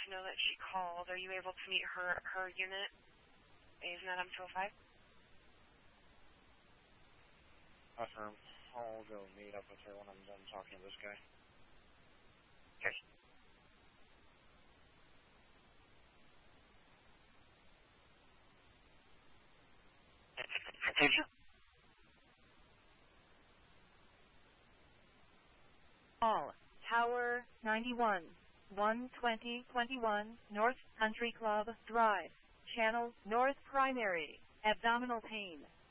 to know that she called. Are you able to meet her unit? Isn't that M205? Affirm. I'll go meet up with her when I'm done talking to this guy. Okay. Thank you. All. Tower 91. 12021 North Country Club Drive. Channel North Primary. Abdominal pain.